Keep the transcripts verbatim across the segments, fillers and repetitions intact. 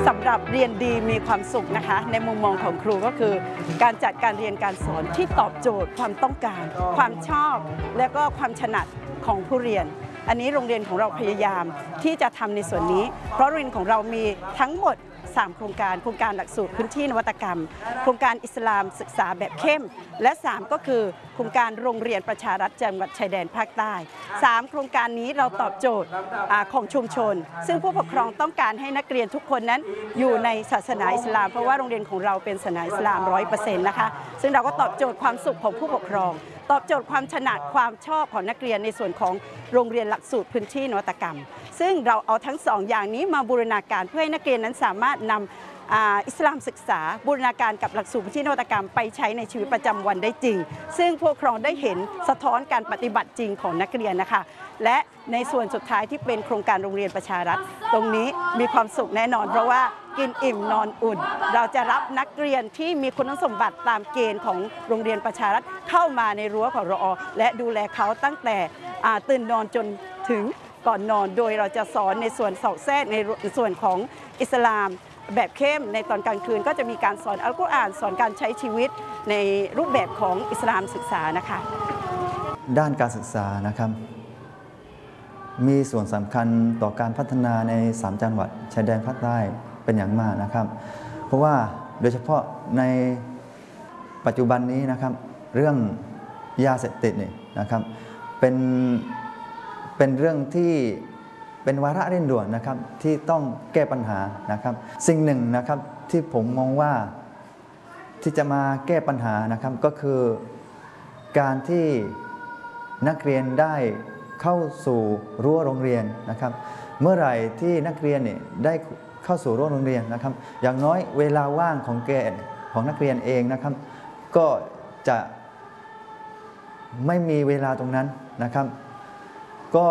สำหรับเรียนดีมีความสุขนะคะในมุมมองของครูก็คือการจัดการเรียนการสอนที่ตอบโจทย์ความต้องการความชอบและก็ความถนัดของผู้เรียนอันนี้โรงเรียนของเราพยายามที่จะทำในส่วนนี้เพราะโรงเรียนของเรามีทั้งหมดสามโครงการโครงการหลักสูตรพื้นที่นวัตกรรมโครงการอิสลามศึกษาแบบเข้มและสามก็คือโครงการโรงเรียนประชารัฐจังหวัดชายแดนภาคใต้สามโครงการนี้เราตอบโจทย์ของชุมชนซึ่งผู้ปกครองต้องการให้นักเรียนทุกคนนั้นอยู่ในศาสนาอิสลามเพราะว่าโรงเรียนของเราเป็นศาสนาอิสลาม ร้อยเปอร์เซ็นต์ นะคะซึ่งเราก็ตอบโจทย์ความสุขของผู้ปกครองตอบโจทย์ความถนัดความชอบของนักเรียนในส่วนของโรงเรียนหลักสูตรพื้นที่นวัตกรรมซึ่งเราเอาทั้งสองอย่างนี้มาบูรณาการเพื่อให้นักเรียนนั้นสามารถนำอิสลามศึกษาบูรณาการกับหลักสูตรพื้นที่นวัตกรรมไปใช้ในชีวิตประจำวันได้จริงซึ่งผู้ปกครองได้เห็นสะท้อนการปฏิบัติจริงของนักเรียนนะคะและในส่วนสุดท้ายที่เป็นโครงการโรงเรียนประชารัฐตรงนี้มีความสุขแน่นอนเพราะว่ากินอิ่มนอนอุ่นเราจะรับนักเรียนที่มีคุณสมบัติตามเกณฑ์ของโรงเรียนประชารัฐเข้ามาในรั้วของรอและดูแลเขาตั้งแต่ตื่นนอนจนถึงก่อนนอนโดยเราจะสอนในส่วนสอดแทรกในส่วนของอิสลามแบบเข้มในตอนกลางคืนก็จะมีการสอนอัลกุรอานสอนการใช้ชีวิตในรูปแบบของอิสลามศึกษานะคะด้านการศึกษานะครับมีส่วนสำคัญต่อการพัฒนาในสามจังหวัดชายแดนภาคใต้เป็นอย่างมากนะครับเพราะว่าโดยเฉพาะในปัจจุบันนี้นะครับเรื่องยาเสพติดนี่นะครับเป็นเป็นเรื่องที่เป็นวาระเร่งด่วนนะครับที่ต้องแก้ปัญหานะครับสิ่งหนึ่งนะครับที่ผมมองว่าที่จะมาแก้ปัญหานะครับก็คือการที่นักเรียนได้เข้าสู่รั้วโรงเรียนนะครับเมื่อไหร่ที่นักเรียนเนี่ยได้เข้าสู่รั้วโรงเรียนนะครับอย่างน้อยเวลาว่างของแกของนักเรียนเองนะครับก็จะไม่มีเวลาตรงนั้นนะครับก็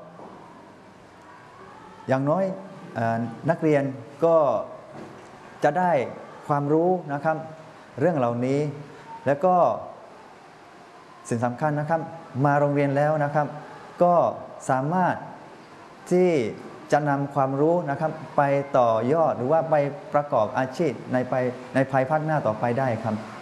อย่างน้อยนักเรียนก็จะได้ความรู้นะครับเรื่องเหล่านี้แล้วก็สิ่งสำคัญนะครับมาโรงเรียนแล้วนะครับก็สามารถที่จะนำความรู้นะครับไปต่อยอดหรือว่าไปประกอบอาชีพในไปในภายภาคหน้าต่อไปได้ครับ